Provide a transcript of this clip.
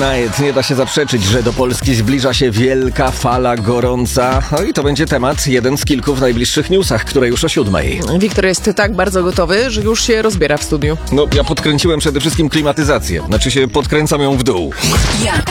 Night. Nie da się zaprzeczyć, że do Polski zbliża się wielka fala gorąca. No i to będzie temat, jeden z kilku w najbliższych newsach, które już o 7:00. Wiktor jest tak bardzo gotowy, że już się rozbiera w studiu. No, ja podkręciłem przede wszystkim klimatyzację. Znaczy się podkręcam ją w dół.